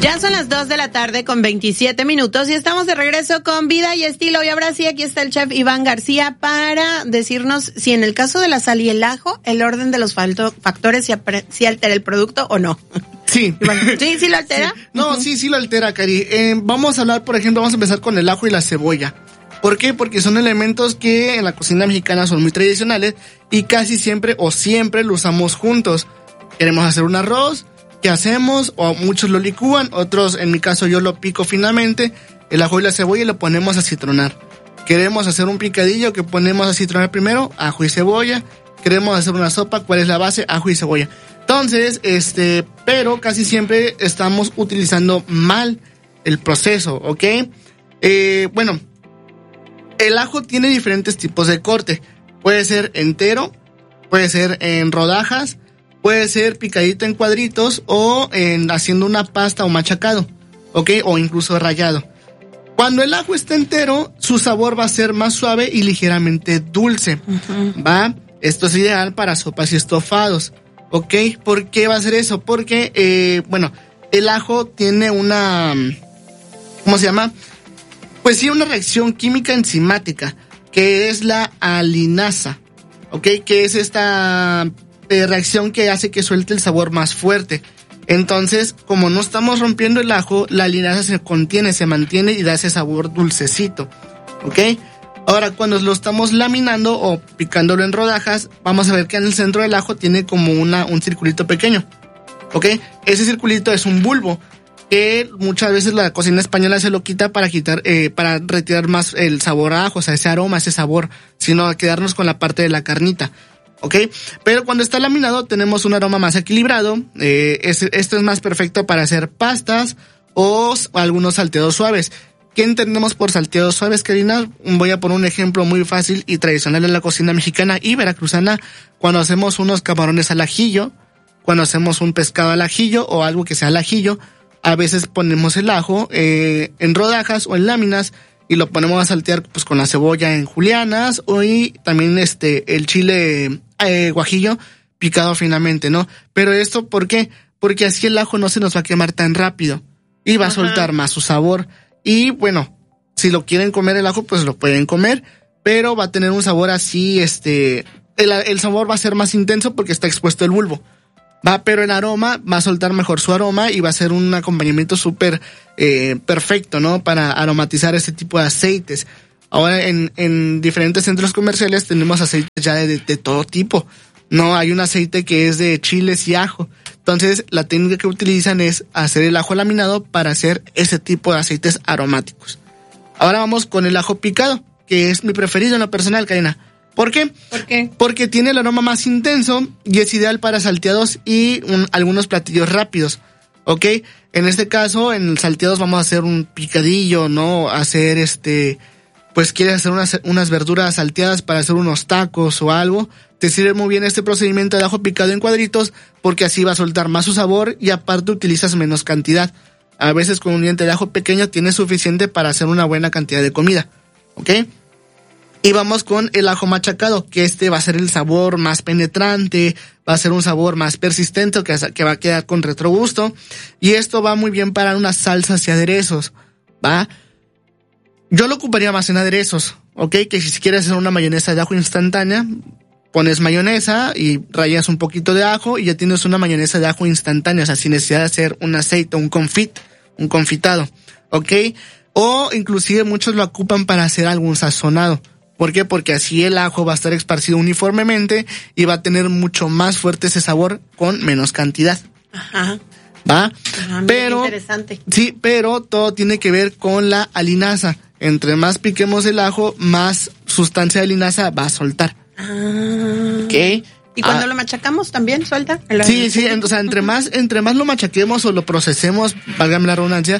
Ya son las 2:27 y estamos de regreso con Vida y Estilo. Y ahora sí, aquí está el chef Iván García para decirnos si en el caso de la sal y el ajo, el orden de los factores si altera el producto o no. Sí. ¿Sí? ¿Sí lo altera? Sí. No, sí lo altera, Cari. Vamos a hablar, por ejemplo, vamos a empezar con el ajo y la cebolla. ¿Por qué? Porque son elementos que en la cocina mexicana son muy tradicionales y casi siempre o siempre lo usamos juntos. Queremos hacer un arroz, ¿qué hacemos? O muchos lo licúan, otros, en mi caso yo lo pico finamente, el ajo y la cebolla y lo ponemos a citronar. Queremos hacer un picadillo, que ponemos a citronar primero, ajo y cebolla. Queremos hacer una sopa, ¿cuál es la base? Ajo y cebolla. Entonces, pero casi siempre estamos utilizando mal el proceso, ¿ok? Bueno, el ajo tiene diferentes tipos de corte. Puede ser entero, puede ser en rodajas, puede ser picadito en cuadritos o haciendo una pasta o machacado, ¿ok? O incluso rallado. Cuando el ajo está entero, su sabor va a ser más suave y ligeramente dulce, ¿va? Esto es ideal para sopas y estofados, ¿ok? ¿Por qué va a ser eso? Porque, el ajo tiene una, ¿cómo se llama? Pues sí, una reacción química enzimática, que es la alinasa, ¿ok? Que es esta reacción que hace que suelte el sabor más fuerte. Entonces, como no estamos rompiendo el ajo, la alinasa se contiene, se mantiene y da ese sabor dulcecito, ¿ok? Ahora, cuando lo estamos laminando o picándolo en rodajas, vamos a ver que en el centro del ajo tiene como un circulito pequeño, ¿ok? Ese circulito es un bulbo, que muchas veces la cocina española se lo quita para retirar más el sabor a ajo, o sea, ese aroma, ese sabor, sino quedarnos con la parte de la carnita, ¿ok? Pero cuando está laminado tenemos un aroma más equilibrado. Esto es más perfecto para hacer pastas o algunos salteados suaves. ¿Qué entendemos por salteados suaves, Karina? Voy a poner un ejemplo muy fácil y tradicional en la cocina mexicana y veracruzana. Cuando hacemos unos camarones al ajillo, cuando hacemos un pescado al ajillo o algo que sea al ajillo, a veces ponemos el ajo en rodajas o en láminas y lo ponemos a saltear pues con la cebolla en julianas y también el chile guajillo picado finamente, ¿no? Pero esto, ¿por qué? Porque así el ajo no se nos va a quemar tan rápido y va a soltar más su sabor. Y bueno, si lo quieren comer el ajo, pues lo pueden comer, pero va a tener un sabor así, el sabor va a ser más intenso porque está expuesto el bulbo. Pero el aroma va a soltar mejor su aroma y va a ser un acompañamiento súper perfecto, ¿no? Para aromatizar este tipo de aceites. Ahora en diferentes centros comerciales tenemos aceites ya de todo tipo. No, hay un aceite que es de chiles y ajo. Entonces, la técnica que utilizan es hacer el ajo laminado para hacer ese tipo de aceites aromáticos. Ahora vamos con el ajo picado, que es mi preferido en lo personal, Karina. ¿Por qué? ¿Por qué? Porque tiene el aroma más intenso y es ideal para salteados y algunos platillos rápidos, ¿ok? En este caso, en salteados vamos a hacer un picadillo, ¿no? Hacer pues quieres hacer unas verduras salteadas para hacer unos tacos o algo, te sirve muy bien este procedimiento de ajo picado en cuadritos porque así va a soltar más su sabor y aparte utilizas menos cantidad. A veces con un diente de ajo pequeño tienes suficiente para hacer una buena cantidad de comida, ¿ok? Y vamos con el ajo machacado, que va a ser el sabor más penetrante, va a ser un sabor más persistente que va a quedar con retrogusto. Y esto va muy bien para unas salsas y aderezos, ¿va? Yo lo ocuparía más en aderezos, ¿ok? Que si quieres hacer una mayonesa de ajo instantánea, pones mayonesa y rayas un poquito de ajo y ya tienes una mayonesa de ajo instantánea, o sea, sin necesidad de hacer un aceite, un confitado, ¿ok? O inclusive muchos lo ocupan para hacer algún sazonado. ¿Por qué? Porque así el ajo va a estar esparcido uniformemente y va a tener mucho más fuerte ese sabor con menos cantidad. Ajá. ¿Va? Ajá, pero, interesante. Sí, pero todo tiene que ver con la alinasa. Entre más piquemos el ajo, más sustancia de linaza va a soltar. ¿Ok? ¿Y cuando lo machacamos también suelta? Sí, o sea, entre más lo machaquemos o lo procesemos, válgame la redundancia,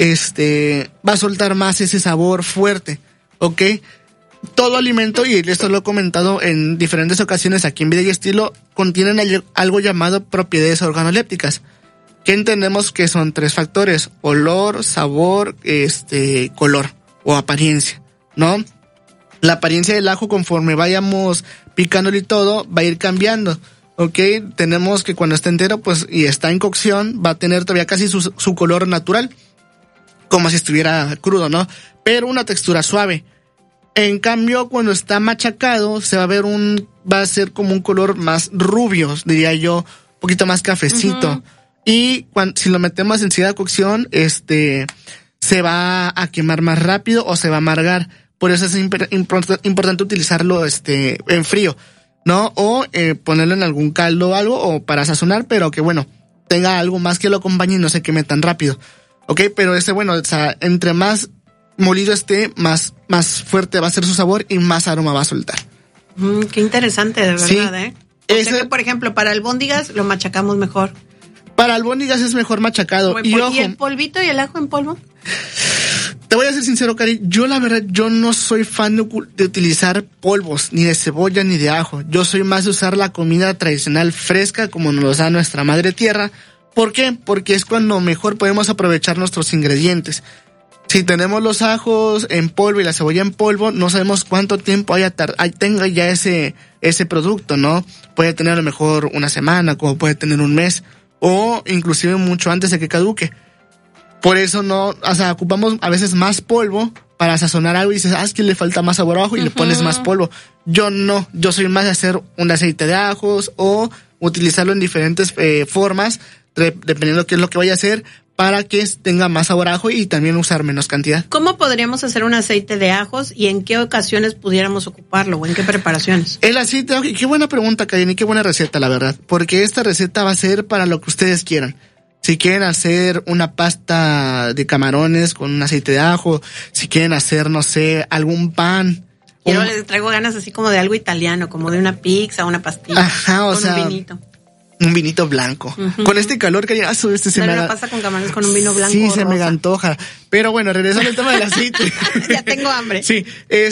va a soltar más ese sabor fuerte, ¿ok? Todo alimento, y esto lo he comentado en diferentes ocasiones aquí en Vida y Estilo, contienen algo llamado propiedades organolépticas. ¿Qué entendemos que son 3 factores? Olor, sabor, color o apariencia, ¿no? La apariencia del ajo, conforme vayamos picándolo y todo, va a ir cambiando. ¿ok? Tenemos que cuando está entero, pues, y está en cocción, va a tener todavía casi su color natural, como si estuviera crudo, ¿no? Pero una textura suave. En cambio, cuando está machacado, va a ser como un color más rubio, diría yo, un poquito más cafecito. Y si lo metemos en silla de cocción, se va a quemar más rápido o se va a amargar. Por eso es importante utilizarlo, en frío, ¿no? O, ponerlo en algún caldo o algo, o para sazonar, pero que bueno, tenga algo más que lo acompañe y no se queme tan rápido. ¿Ok? Pero bueno, o sea, entre más molido esté, más fuerte va a ser su sabor y más aroma va a soltar. Qué interesante, de verdad, sí, O sea que, por ejemplo, para albóndigas lo machacamos mejor. Para albóndigas es mejor machacado. ¿Y el polvito y el ajo en polvo? Te voy a ser sincero, Cari, yo la verdad, yo no soy fan de utilizar polvos, ni de cebolla, ni de ajo. Yo soy más de usar la comida tradicional fresca, como nos da nuestra madre tierra. ¿Por qué? Porque es cuando mejor podemos aprovechar nuestros ingredientes. Si tenemos los ajos en polvo y la cebolla en polvo, no sabemos cuánto tiempo tenga ya ese producto, ¿no? Puede tener a lo mejor una semana, como puede tener un mes, o inclusive mucho antes de que caduque. Por eso ocupamos a veces más polvo para sazonar algo y dices, es que le falta más sabor a ajo y le pones más polvo. Yo no, yo soy más de hacer un aceite de ajos o utilizarlo en diferentes formas, dependiendo qué es lo que vaya a hacer, para que tenga más sabor a ajo y también usar menos cantidad. ¿Cómo podríamos hacer un aceite de ajos y en qué ocasiones pudiéramos ocuparlo o en qué preparaciones? El aceite de ajo, y qué buena pregunta, Karina, y qué buena receta, la verdad, porque esta receta va a ser para lo que ustedes quieran. Si quieren hacer una pasta de camarones con un aceite de ajo, si quieren hacer, no sé, algún pan. Yo les traigo ganas así como de algo italiano, como de una pizza, una pastilla. Ajá, con un vinito. Un vinito blanco. Con este calor que ya me pasa con camarones con un vino blanco. Sí, se me antoja. Pero bueno, regresando al tema del aceite. Ya tengo hambre. Sí,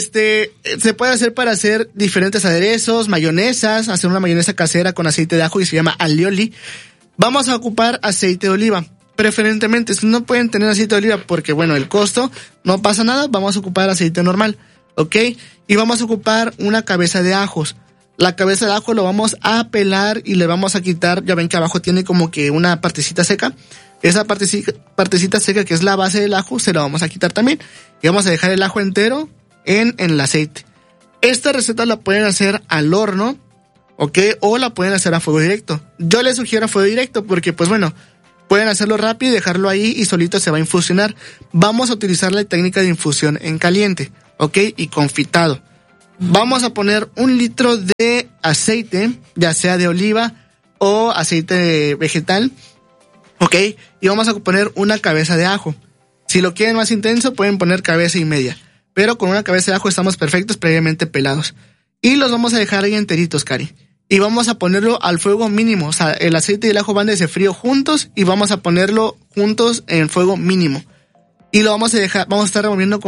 se puede hacer para hacer diferentes aderezos, mayonesas, hacer una mayonesa casera con aceite de ajo y se llama alioli. Vamos a ocupar aceite de oliva, preferentemente. Si no pueden tener aceite de oliva porque, bueno, el costo, no pasa nada, vamos a ocupar aceite normal, ¿ok? Y vamos a ocupar una cabeza de ajos. La cabeza de ajo lo vamos a pelar y le vamos a quitar, ya ven que abajo tiene como que una partecita seca. Esa partecita seca que es la base del ajo, se la vamos a quitar también. Y vamos a dejar el ajo entero en el aceite. Esta receta la pueden hacer al horno, ¿ok? O la pueden hacer a fuego directo. Yo les sugiero a fuego directo porque, pues bueno, pueden hacerlo rápido y dejarlo ahí y solito se va a infusionar. Vamos a utilizar la técnica de infusión en caliente, ¿ok? Y confitado. Vamos a poner 1 litro de aceite, ya sea de oliva o aceite vegetal, ¿ok? Y vamos a poner una cabeza de ajo. Si lo quieren más intenso, pueden poner cabeza y media. Pero con una cabeza de ajo estamos perfectos, previamente pelados. Y los vamos a dejar ahí enteritos, Cari. Y vamos a ponerlo al fuego mínimo. O sea, el aceite y el ajo van de ese frío juntos y vamos a ponerlo juntos en fuego mínimo. Y lo vamos a dejar, vamos a estar removiendo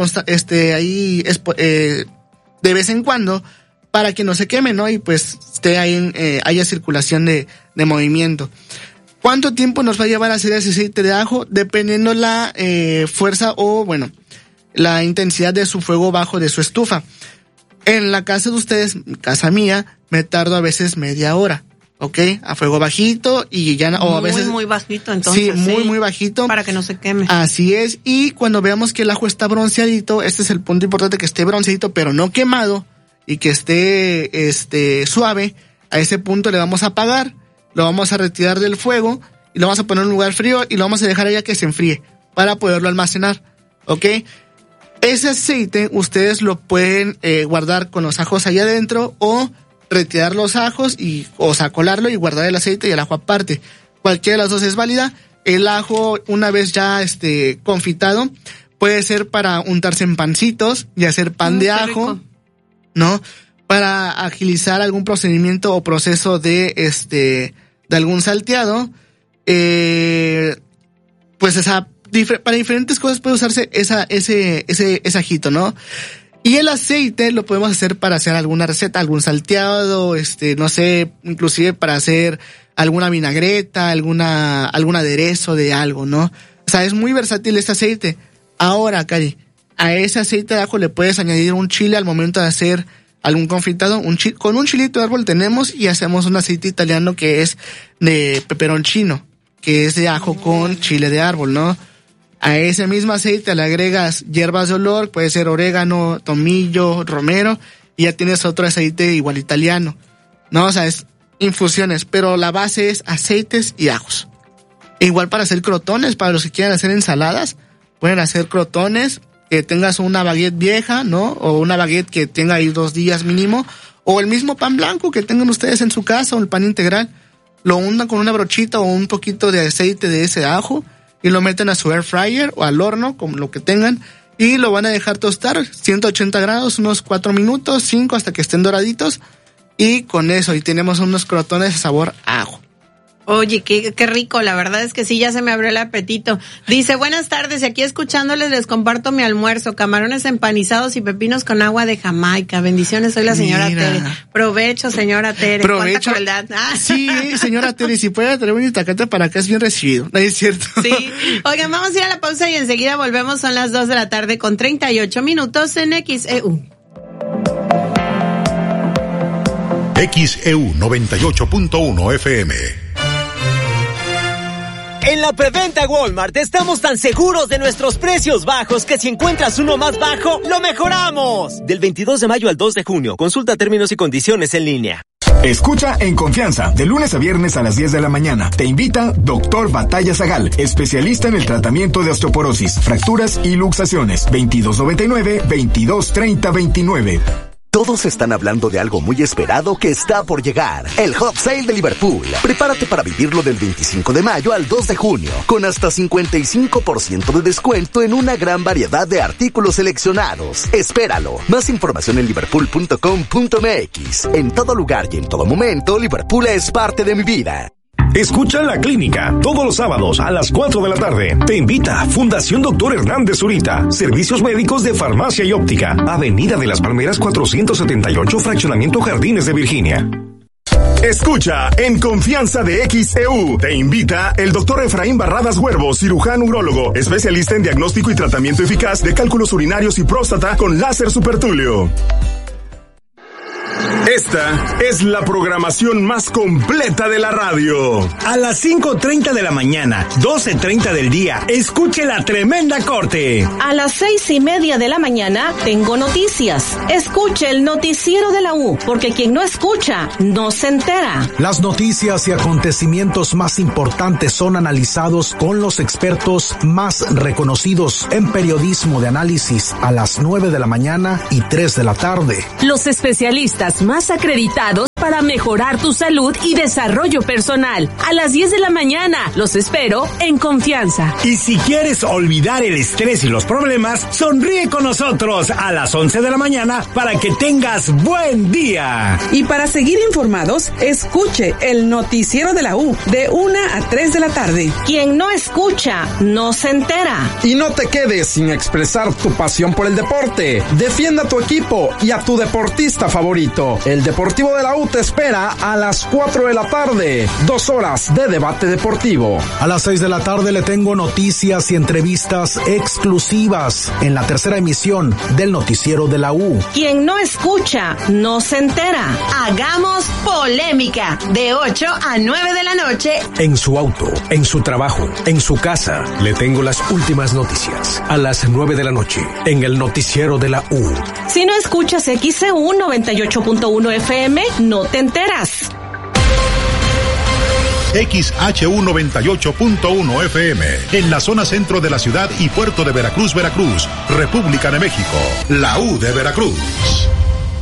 de vez en cuando para que no se queme, ¿no? Y pues esté ahí haya circulación de movimiento. ¿Cuánto tiempo nos va a llevar a hacer ese aceite de ajo? Dependiendo la fuerza o, bueno, la intensidad de su fuego bajo de su estufa. En la casa de ustedes, casa mía, me tardo a veces media hora, ¿ok? A fuego bajito y ya, o a veces... Muy bajito, entonces. Sí, muy bajito. Para que no se queme. Así es, y cuando veamos que el ajo está bronceadito, este es el punto importante, que esté bronceadito pero no quemado, y que esté suave, a ese punto le vamos a apagar, lo vamos a retirar del fuego, y lo vamos a poner en un lugar frío, y lo vamos a dejar allá que se enfríe, para poderlo almacenar, ¿ok? Ese aceite ustedes lo pueden guardar con los ajos allá adentro o retirar los ajos o colarlo y guardar el aceite y el ajo aparte. Cualquiera de las dos es válida. El ajo, una vez ya confitado, puede ser para untarse en pancitos y hacer pan de ajo, ¿no? Para agilizar algún procedimiento o proceso de algún salteado. Pues para diferentes cosas puede usarse ese ajito, ¿no? Y el aceite lo podemos hacer para hacer alguna receta, algún salteado, no sé, inclusive para hacer alguna vinagreta, algún aderezo de algo, ¿no? O sea, es muy versátil este aceite. Ahora, Cari, a ese aceite de ajo le puedes añadir un chile al momento de hacer algún confitado, con un chilito de árbol tenemos y hacemos un aceite italiano que es de peperoncino, que es de ajo con chile de árbol, ¿no? A ese mismo aceite le agregas hierbas de olor, puede ser orégano, tomillo, romero, y ya tienes otro aceite igual italiano, ¿no? O sea, es infusiones, pero la base es aceites y ajos. E igual para hacer crotones, para los que quieran hacer ensaladas, pueden hacer crotones, que tengas una baguette vieja, ¿no? O una baguette que tenga ahí 2 días mínimo, o el mismo pan blanco que tengan ustedes en su casa, o el pan integral, lo untan con una brochita o un poquito de aceite de ese ajo, y lo meten a su air fryer o al horno, como lo que tengan, y lo van a dejar tostar 180 grados, unos 4 minutos, 5 hasta que estén doraditos, y con eso, y tenemos unos crotones de sabor ajo. Oye, qué rico, la verdad es que sí, ya se me abrió el apetito. Dice, buenas tardes, y aquí escuchándoles les comparto mi almuerzo, camarones empanizados y pepinos con agua de Jamaica. Bendiciones, soy la señora Tere. Provecho, señora Tere. Provecho. Sí, señora Tere, si puede traer un itacate para acá es bien recibido, ¿no es cierto? Sí. Oigan, vamos a ir a la pausa y enseguida volvemos, son las 2:38 en XEU. XEU 98.1 FM. En la preventa Walmart estamos tan seguros de nuestros precios bajos que si encuentras uno más bajo, lo mejoramos. Del 22 de mayo al 2 de junio, consulta términos y condiciones en línea. Escucha En Confianza, de lunes a viernes a las 10 de la mañana. Te invita Dr. Batalla Zagal, especialista en el tratamiento de osteoporosis, fracturas y luxaciones. 2299-223029. Todos están hablando de algo muy esperado que está por llegar. El Hot Sale de Liverpool. Prepárate para vivirlo del 25 de mayo al 2 de junio, con hasta 55% de descuento en una gran variedad de artículos seleccionados. Espéralo. Más información en liverpool.com.mx. En todo lugar y en todo momento, Liverpool es parte de mi vida. Escucha La Clínica, todos los sábados a las 4 de la tarde. Te invita Fundación Dr. Hernández Zurita. Servicios médicos de farmacia y óptica. Avenida de las Palmeras 478, Fraccionamiento Jardines de Virginia. Escucha En Confianza de XEU. Te invita el Dr. Efraín Barradas Huervo, cirujano urólogo, especialista en diagnóstico y tratamiento eficaz de cálculos urinarios y próstata con láser supertulio. Esta es la programación más completa de la radio. A las 5:30 de la mañana, 12:30 del día, escuche La Tremenda Corte. A las 6:30 de la mañana, tengo noticias. Escuche el noticiero de la U, porque quien no escucha, no se entera. Las noticias y acontecimientos más importantes son analizados con los expertos más reconocidos en periodismo de análisis a las 9 de la mañana y 3 de la tarde. Los especialistas más acreditados para mejorar tu salud y desarrollo personal. A las 10 de la mañana, los espero en Confianza. Y si quieres olvidar el estrés y los problemas, sonríe con nosotros a las 11 de la mañana para que tengas buen día. Y para seguir informados, escuche el noticiero de la U de 1 a 3 de la tarde. Quien no escucha, no se entera. Y no te quedes sin expresar tu pasión por el deporte. Defienda a tu equipo y a tu deportista favorito. El Deportivo de la U te espera a las 4 de la tarde. 2 horas de debate deportivo. A las 6 de la tarde le tengo noticias y entrevistas exclusivas en la tercera emisión del noticiero de la U. Quien no escucha, no se entera. Hagamos polémica de 8 a 9 de la noche. En su auto, en su trabajo, en su casa, le tengo las últimas noticias. A las 9 de la noche, en el noticiero de la U. Si no escuchas XEU 98.1 FM, no te enteras. XHU 98.1 FM, en la zona centro de la ciudad y puerto de Veracruz, Veracruz, República de México, la U de Veracruz.